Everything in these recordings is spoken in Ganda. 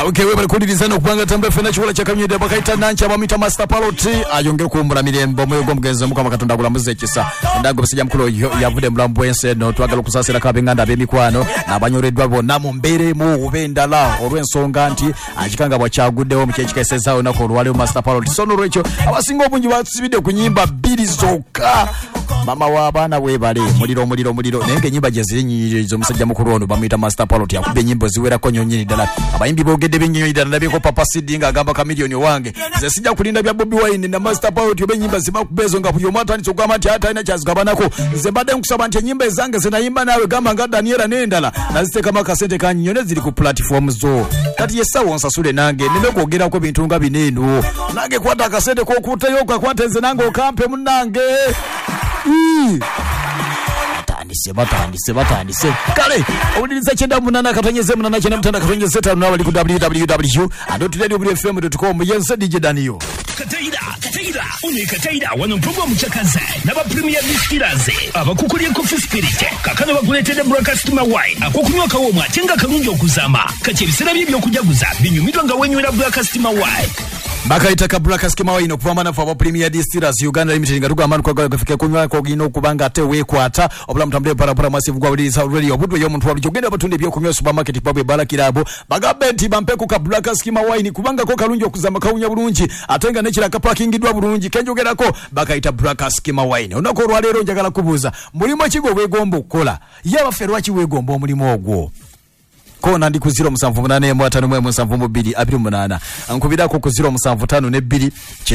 Okay, wewe balikudiza no kubanga tambe fena chikola cha kamyede bakaita nancha bamita master paloti ayongere kumbura mirembo mwego mgenze mukama katonda kulamuze kisa ndago bisija mkulo yavude mulambo ense no twagala kusasira kabenganda bemikwano nabanyoredwa bona mu mbere mu ubendala olwensonga nti akikanga bwachaguddewo mukyekikezao nako olwali master paloti sono lwecho abasinga obungi basibide kunyimba bili zoka mama wa bana webale muliro nenge nyimba jeziri nyizo musajja mukuru ono bamita master paloti yakubye nyimbo ziwera ko nyonyini dala abayimbi bogedde binyonyi dala nabiko papa sidinga agamba kamilioni wange ze sijja kulinda bya Bobby Wine na master paloti obe nyimba ziba kubezo nga kuyo mata nitso kwama ata ina chazigabanako ze bade nkusaba nti nyimba zange zinayimba nawe gamba nga Daniela nendala nazite kama kasente kanyone ziri ku platform zo kati yesawo nsasule nange nime kwogera ko bintu nga bineno nange kwata kasente ko kutayo kwakwata nze nange okampe munange batandise kale uliliza chenda munana katonyeze munana chenda mutanda katonyeze tano nawe liku www.radio.fm.com yense DJ Daniel Kataida uni Kataida wanompogwa mchakaze naba premier distillers abakukuliye Coffee Spirit kakano bakuletede Customer Wine akokunywa kawo mwatenga kalungi okuzama kati ebisera bye byokujaguza binyumidwa nga wenywera Customer Wine bakaita kabula Customer Wine okupambana fa premier distillers Uganda Limited ngatuka amanu kwa gafike kunywa ko gino kubanga ate wekwata obula mutambule para massive gwa ulisa radio obudwe yo muntu wabijogenda batunde byo kunywa supermarket babwe balakirabo bagabenti bampeku kabula Customer Wine kubanga ko kalungi okuzama kawunya bulungi atenga nekira kapakingidwa bulungi kenjogerako bakaita Customer Wine onako olwalero njagala kubuza mulimo kigo wegomba okukola yaba ferwachi wegomba omulimo ogwo kona ndi ku 0785 ankubirako ku 0752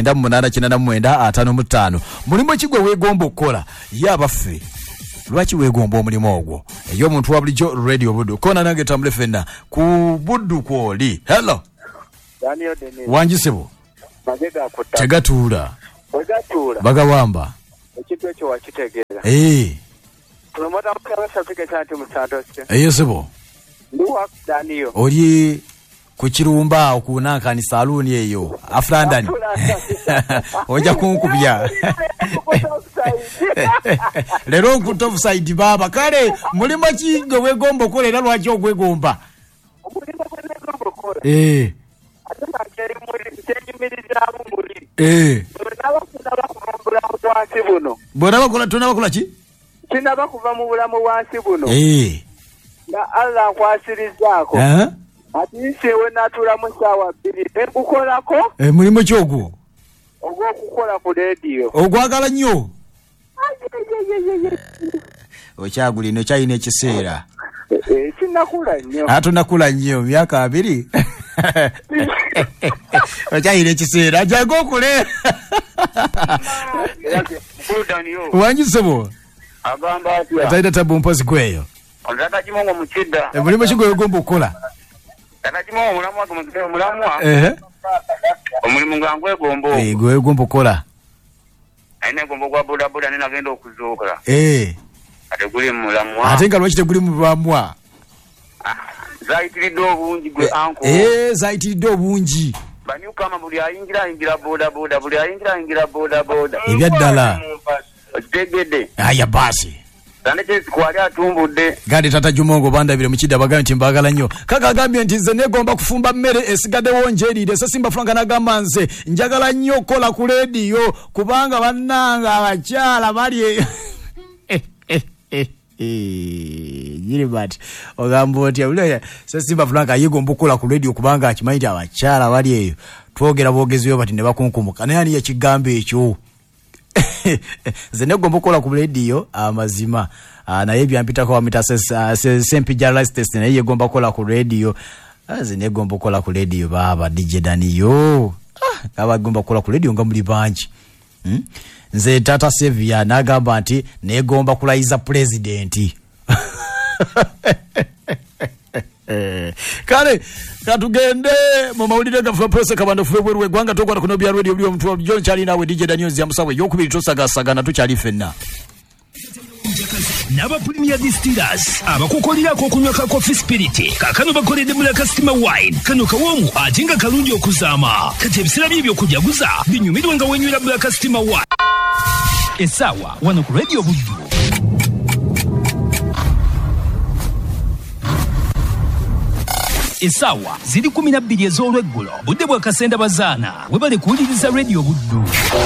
98 mulimo kigwe wegomba okukola yaba fe lwachi wegomba omulimo ogwo eyo muntu wa bulijjo radio budu kona nange tambule fenna ku budu kwoli hello Daniel Denis wanjisebo magega akutta tegatula bagawamba ekintu ekyo wakitegeera promota mukaba sapike chantu mutandose sebo nduwa Daniel oli ku kirumba okunanka ni saluni eyo afrandani oja kunkubya lero nkuto offside baba kale mulimo kigo wegomba kolera lwachi ogwegomba bona bakola tuna bakola ki kina bakuva mu bulamu wansi buno na Allah kwasirizaako ati sewe natula mu sawa 2 ekukolako mulimo kyogo ogwo kukola ku radio ogwagala nnyo okyaguli no kyayina ekiseera sinakula nnyo atunakula nnyo myaka 2 okyayina ekiseera ajago okule wanjisebo agamba ati ataita tabu mpozi kweyo ondata kimongo mukidda mulimo kigo yegomba okukola ndata kimongo mulamwa omulimu ngangwe gombo gwe gombo okukola aina gombo gwa boda boda nina genda okuzuuka ate guli mulamwa ate nga lwaki teguli mulamwa zaitiridde obungi gwe anko zaitiridde obungi banyukama buli ayingira boda boda buli ayingira boda boda ebyaddala otegedde aya basi Saneke kwali atumbudde gadi tata Jumongo bandabire mukida bagambye nti mbagala nnyo kaka agambye nti nze negomba kufumba mmere esigade wonjerire Simba Franka nagamba nze njagala nnyo kola ku radio kubanga bannanga abakyala bali Gilbert ogambo oti abule Simba Franka yegomba kola ku radio kubanga akimanyi abakyala bali eyo twogera bogeziyo bati ne bakunkumuka naye ani yakigambe ekyo Zenegombo kola ku radio amazima naye byampita kwa mita sempi journalist test naye yegomba kola ku radio zenegombo kola ku radio baba DJ Daniel abagomba kola ku radio nga muli banji nze tata Sevia nagamba nti negomba kulaiza president kale katugende mu mawulire gafuwa prose kabando fuwe bwerwe gwanga tokwata kuno bya radio byo mtu wa John Charlie nawe DJ Daniel ya musawe yokubiri tosagasaga tukyali fenna naba premier distillers abakukolira ko kunywa ka Coffee Spirit kakano bakolede mu Customer Wine kano kawomu atinga kalungi okuzama kati ebisira byo kujaguza binyumidwa nga wenywera mu Customer Wine esawa wano ku radio buddu Esawa ziri 12 ez'olweggulo budde bwa kasenda bazaana webale kuwuliriza Radio Buddu.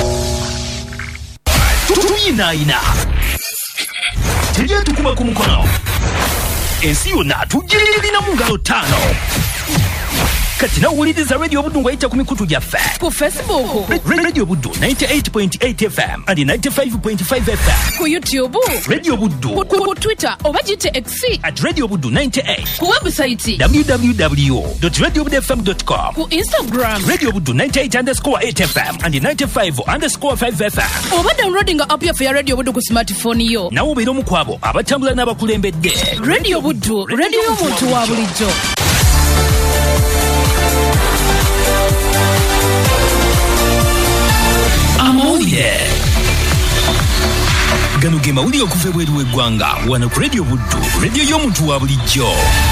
Tuyinaayina tejja tukuba ku mukono ensi yonna tugirina mu ngalo 5 kati nawuliriza Radio Buddu ng'ayita ku mikutu gyaffe ku Facebook Radio Buddu 98.8 FM and 95.5 FM ku YouTube Radio Buddu ku Twitter oba gite X at Radio Buddu 98 ku website www.radiobuddufm.com ku Instagram Radio Buddu 98_8 FM and 95_5 FM oba downloading app yaffe ya Radio Buddu ku smartphone yo nawo beera omu kwabo abatambula n'abakulembedde. Radio Buddu radio y'omuntu wa bulijjo. Amawulire gano ge mawulire okuva ebweru w'eggwanga wano ku Radio Buddu radio y'omuntu wa bulijjo.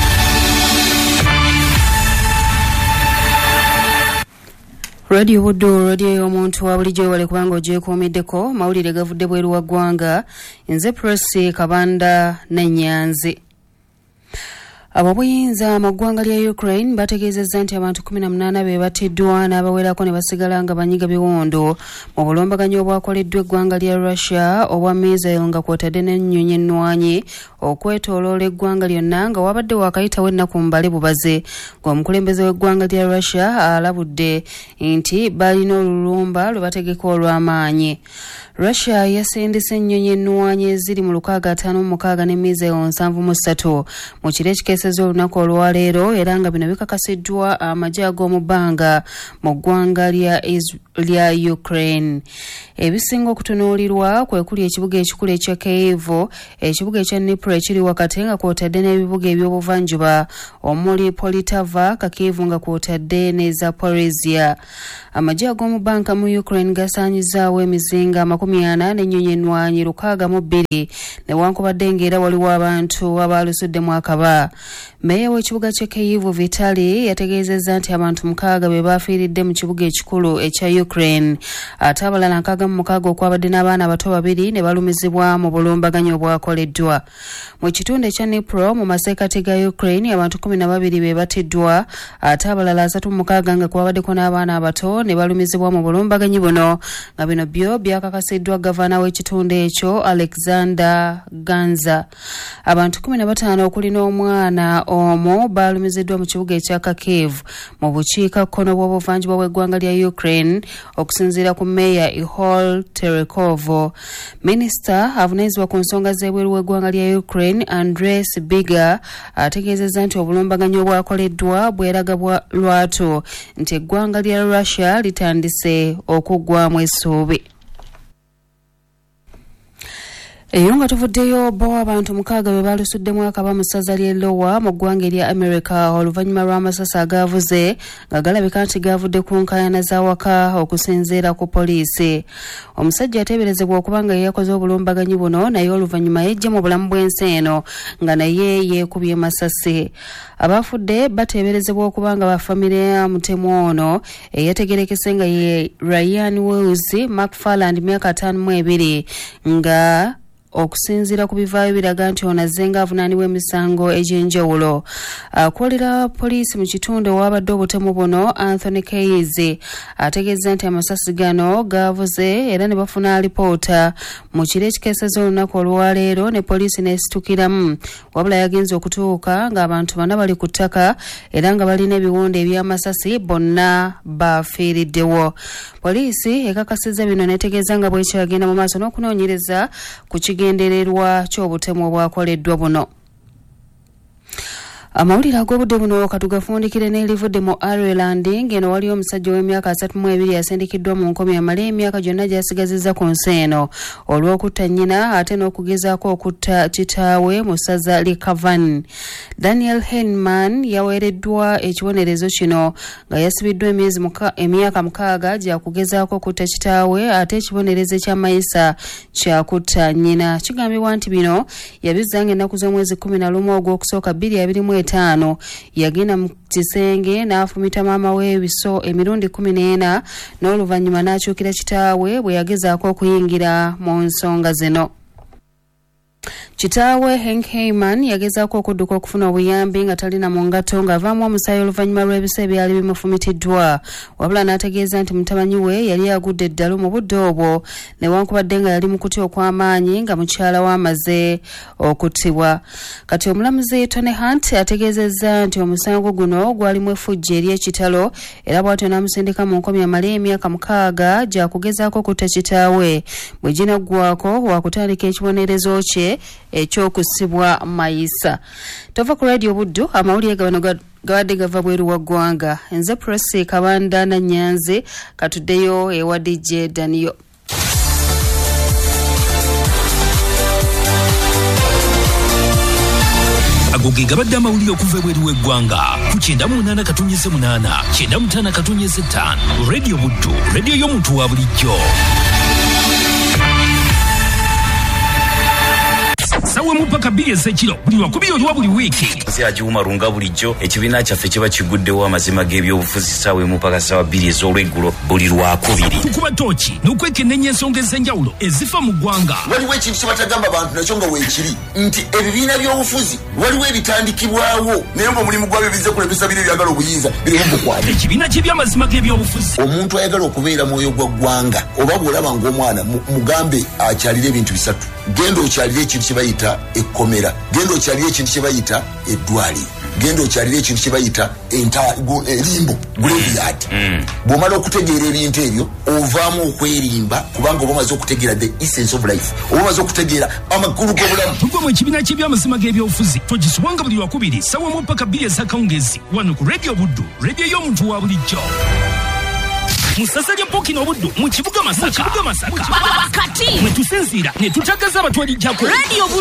Radio Buddu radio y'omuntu wa bulijjo wale kubanga ogyekuumiddeko mawulire gavudde bweru wa ggwanga nze Presi Kabanda n'Enyanzi. Abobuyinza mu ggwanga lya Ukraine bategeezezza nti abantu 18 be battiddwa n'abawerako ne basigala nga banyiga biwondo mu bulombaganyo obwakoleddwa eggwanga lya Russia obwa missile nga kwotadde n'ennyonyi ennwanyi okwetooloola eggwanga lyonna nga wabadde waakayitawo ennaku mbale bubaze ng'omukulembeze w'eggwanga lya Russia alabudde nti balina olulumba lwe bategeka olw'amaanyi. Russia yasendese ennyonyi ennwanyi eziri mu 656 ne missile 73 mu kiro ekikeeseza olunaku olwaleero era nga bino bikakasiddwa amagye ag'omu bbanga mu ggwanga lya Ukraine. Ebisinga okutunuulirwa kwe kuli ekibuga ekikulu ekya Kyiv, ekibuga ekya Dnipro ekiri wakati nga kwotadde n'ebibuga eby'obuvanjuba omuli Poltava, Kharkiv nga kwotadde ne Zaporizhia. Amagye ag'omu bbanga mu Ukraine gasaanyizaawo emizinga 40 n'ennyonyi ennwanyi 62 newankubadde ng'era waliwo abantu abaalusuddemu akaba. Meeya w'ekibuga kya Kyiv Vitali yategeezezza nti abantu 6 be baafiiridde mu kibuga ekikulu ekya Ukraine ate abalala 66 okwabadde n'abaana abato 2 ne balumizibwa mu bulumbaganyo obwakoleddwa. Mu kitundu ekya Dnipro mu maseekati ga Ukraine abantu 12 be battiddwa ate abalala 36 nga kwabaddeko n'abaana abato ne balumizibwa mu bulumbaganyi buno nga bino byo byakakasiddwa gavana w'ekitundu ekyo Alexander Ganza. Abantu 15 okuli n'omwana omu baalumiziddwa mu kibuga ekya Kharkiv mu bukiikakkono bw'obuvanjuba bw'eggwanga lya Ukraine okusinziira ku meeya Ihor Terekovo. Minisita avunaanyizibwa ku nsonga z'ebweru w'eggwanga lya Ukraine Andres Biga ategeezezza nti obulumbaganyi obwakoleddwa bweraga lwatu nti eggwanga lya Russia litandise okuggwamu essuubi. Eyo nga tuvuddeyo bo abantu 6 be baalusuddemu akaba mu ssaza ly'e Iowa mu ggwanga erya America oluvannyuma lw'amasasi agaavuze nga galabika nti gaavudde ku nkaayana z'awaka okusinziira ku poliisi. Omusajja ateeberezebwa okuba nga yakoze obulumbaganyi buno naye oluvannyuma yejja mu bulamu bw'ensi eno nga naye yeekubye masasi. Abaafudde bateeberezebwa okuba nga bafamire ya mutemu ono eyategerekese nga ye Ryan Wells McFarland myaka 52 nga okusinziira ku bivaayo biraga nti ono azzenga avunaanibwa emisango egy'enjawulo. Akolera poliisi mu kitundu owabadde obutemu buno Anthony Keyes ategeezza nti amasasi gano gaavuze era ne bafuna alipoota mu kiro ekikeeseza olunaku olwaleero ne poliisi n'esitukiramu wabula yagenze okutuuka ng'abantu 4 bali ku ttaka era nga balina ebiwundu eby'amasasi bonna baafiiriddewo. Poliisi ekakasizza bino n'etegeeza nga bwekyagenda mu maaso n'okunoonyereza ku kigendererwa ky'obutemu obwakoleddwa buno. Amawulire ag'obudde buno katugafundikire n'erivudde mu Ireland ng'eno waliyo omusajja w'emyaka 32 yasendikiddwa mu nkomyo amala emyaka gyonna gy'asigazizza ku nsi eno olw'okutta nnyina ate n'okugezaako okutta kitaawe mu ssaza li Cavan. Daniel Henman yaweereddwa ekibonerezo kino nga yasibiddwa emyaka 6 gya kugezaako okutta kitaawe ate ekibonerezo ekyamayisa kyakutta nnyina. Kigambibwa nti bino yabizzanga ennaku z'omwezi 11 ogw'okusooka 2025 yagenda mu kisenge n'afumita maama w'ebiso emirundi 14 n'oluvannyuma n'akyukira kitaawe bwe yagezaako okuyingira mu nsonga zino. Kitaawe Hank Heyman yagezaako okudduka okufuna obuyambi nga talina mu ngato ng'avaamu omusaayi oluvannyuma lw'ebisa ebyali bimufumitiddwa, wabula n'ategeeza nti mutabanyi we yali agudde eddalu mu budde obwo newankubadde nga yali mu kutya okw'amaanyi nga mukyala we amaze okuttibwa. Kati omulamuzi Tony Hunt ategeezezza nti omusango guno gwalimu effujja ery'ekitalo era bw'atyo n'amusindika mu nkomyi amala emyaka 6 gy'akugezaako kutta kitaawe bwe ginaggwako wakutandika ekibonerezo kye ekyokussibwa mayisa. Tova ku Radio Buddu, amawulire gano gawadde gava bweru wa ggwanga. Nze Presi Kabanda na Nyanzi katuddeyo ewa DJ Daniel. Agoge gabadde amawulire okuva ebweru w'eggwanga ku 98.8 95.5 Radio Buddu, radio y'omuntu wa bulijjo. Sawe mupaka bili ezekiro buli wakubiri oliwa buli wiiki. Nsi agiwuma lunga bulijjo ekibiina kyaffe kiba kiguddewo amazima g'ebyobufuzi sawe mupaka sawa 2 ez'olweggulo buli lwakubiri. Tukuba tooki n'okwekenneenya ensonga ez'enjawulo ezifa mu ggwanga. Waliwo ekintu kye batagamba bantu nakyo nga weekiri nti ebibiina by'obufuzi waliwo ebitandikibwawo naye ng'omulimu gwabyo bizze kulemesa biri ebyagala obuyinza biri mu bukwate. Ekibiina ky'ebyamazima g'ebyobufuzi. Omuntu ayagala okubeera mwoyo gwa ggwanga oba bw'olaba ng'omwana mugambe akyalira ebintu bisatu. Genda okyalira ekintu kye bayita ekkomera, genda okyalira ekintu kye bayita eddwaliro, genda okyalira ekintu kye bayita erimbo graveyard. Bw'omala okutegeera ebintu ebyo ovaamu okwerimba kubanga oba omaze okutegeera the essence of life, oba omaze okutegeera amakulu g'obulamu. Tugwa mu ekibiina ky'ebyamazima g'ebyobufuzi togisubwanga buli wakubiri sawa mu mpaka 2 ez'akawungezi wano ku Radio Buddu, radio y'omuntu wa bulijjo. Musasajja Pokino Buddu mu kibuga Masaka. Kati mwe tusinziira ne tutagaza abatwalijjako Radio